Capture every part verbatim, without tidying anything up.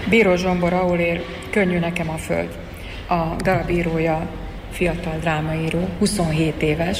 Bíró Zsombor Aulér, Könnyű nekem a föld. A darab írója fiatal drámaíró, huszonhét éves,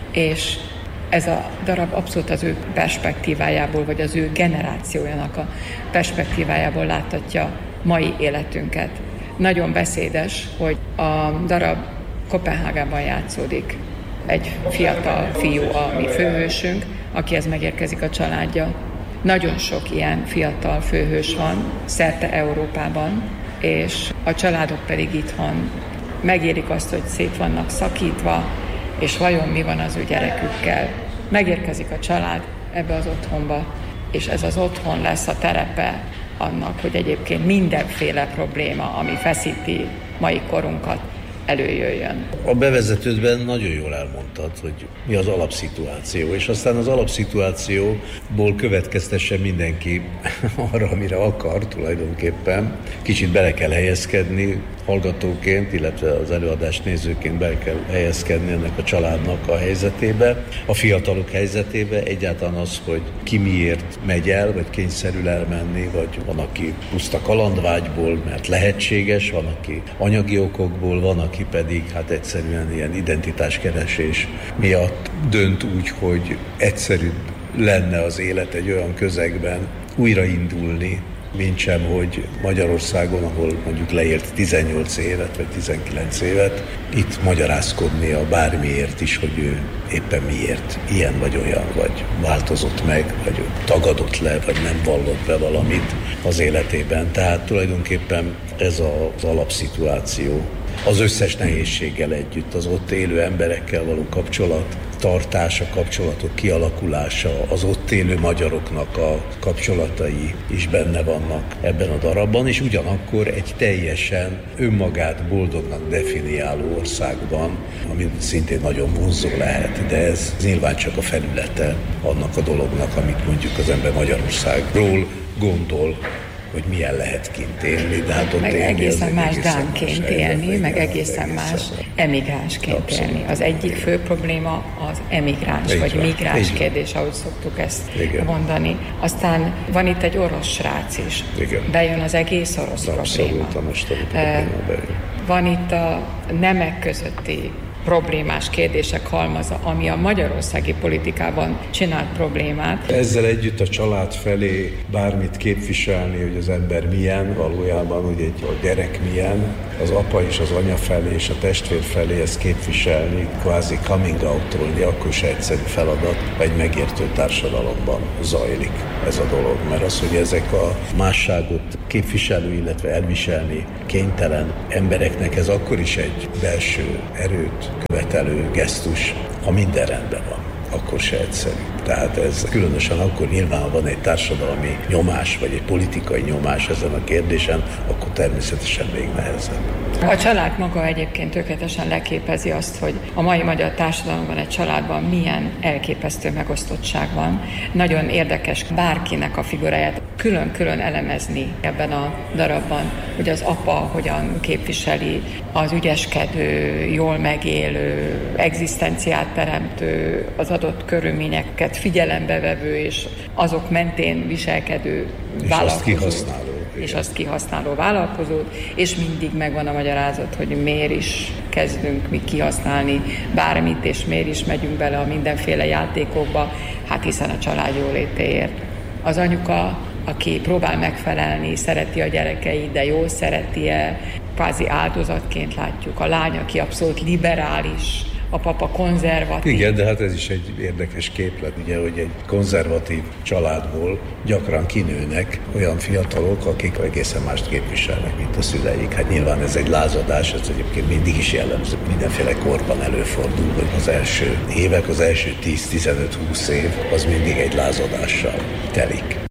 és ez a darab abszolút az ő perspektívájából, vagy az ő generációjának a perspektívájából láthatja mai életünket. Nagyon beszédes, hogy a darab Koppenhágában játszódik. Egy fiatal fiú a mi főhősünk, akihez megérkezik a családja. Nagyon sok ilyen fiatal főhős van szerte Európában, és a családok pedig itthon megérik azt, hogy szét vannak szakítva, és vajon mi van az ő gyerekükkel. Megérkezik a család ebbe az otthonba, és ez az otthon lesz a terepe annak, hogy egyébként mindenféle probléma, ami feszíti mai korunkat, előjöjjön. A bevezetődben nagyon jól elmondtad, hogy mi az alapszituáció, és aztán az alapszituációból következtesse mindenki arra, amire akar tulajdonképpen. Kicsit bele kell helyezkedni hallgatóként, illetve az előadást nézőként bele kell helyezkedni ennek a családnak a helyzetébe, a fiatalok helyzetébe, egyáltalán az, hogy ki miért megy el, vagy kényszerül elmenni, vagy van, aki puszta kalandvágyból, mert lehetséges, van, aki anyagi okokból, van, aki pedig hát egyszerűen ilyen identitáskeresés miatt dönt úgy, hogy egyszerűbb lenne az élet egy olyan közegben újraindulni, mintsem, hogy Magyarországon, ahol mondjuk leélt tizennyolc évet, vagy tizenkilenc évet, itt magyarázkodnia bármiért is, hogy ő éppen miért ilyen vagy olyan, vagy változott meg, vagy tagadott le, vagy nem vallott be valamit az életében. Tehát tulajdonképpen ez az alapszituáció. Az összes nehézséggel együtt, az ott élő emberekkel való kapcsolat, tartása, kapcsolatok kialakulása, az ott élő magyaroknak a kapcsolatai is benne vannak ebben a darabban, és ugyanakkor egy teljesen önmagát boldognak definiáló országban, ami szintén nagyon vonzó lehet, de ez nyilván csak a felülete annak a dolognak, amit mondjuk az ember Magyarországról gondol, hogy milyen lehet kint élni, de hát ott meg élni, egészen más egészen dánként más élni, helyzet, meg igen, egészen más egészen emigránsként abszolút élni. Az egyik igen. fő probléma az emigráns, Így vagy van, migráns így kérdés, ahogy szoktuk ezt igen. mondani. Aztán van itt egy orosz srác is. Igen. Bejön az egész orosz Abszolút probléma. a mostani probléma bejön. Van itt a nemek közötti problémás kérdések halmaza, ami a magyarországi politikában csinált problémát. Ezzel együtt a család felé bármit képviselni, hogy az ember milyen, valójában, hogy egy a gyerek milyen, az apa és az anya felé és a testvér felé ezt képviselni, kvázi coming out-olni, akkor se egyszerű feladat, egy megértő társadalomban zajlik ez a dolog. Mert az, hogy ezek a másságot képviselő, illetve elviselni kénytelen embereknek, ez akkor is egy belső erőt követelő gesztus, ha minden rendben van, akkor se egyszerű. Tehát ez különösen akkor nyilván van egy társadalmi nyomás, vagy egy politikai nyomás ezen a kérdésen, akkor természetesen még nehezebb. A család maga egyébként tökéletesen leképezi azt, hogy a mai magyar társadalomban, egy családban milyen elképesztő megosztottság van. Nagyon érdekes bárkinek a figuráját külön-külön elemezni ebben a darabban, hogy az apa hogyan képviseli az ügyeskedő, jól megélő, egzisztenciát teremtő, az adott körülményeket figyelembe vevő és azok mentén viselkedő és vállalkozót. Azt kihasználó. És azt kihasználó vállalkozót, és mindig megvan a magyarázat, hogy miért is kezdünk mi kihasználni bármit, és miért is megyünk bele a mindenféle játékokba, hát hiszen a család jólétéért. Az anyuka, aki próbál megfelelni, szereti a gyerekeit, de jól szereti-e, kvázi áldozatként látjuk. A lány, aki abszolút liberális, a papa konzervatív. Igen, de hát ez is egy érdekes képlet, ugye, hogy egy konzervatív családból gyakran kinőnek olyan fiatalok, akik egészen mást képviselnek, mint a szüleik. Hát nyilván ez egy lázadás, ez egyébként mindig is jellemző. Mindenféle korban előfordul, hogy az első évek, az első tíz-tizenöt-húsz év, az mindig egy lázadással telik.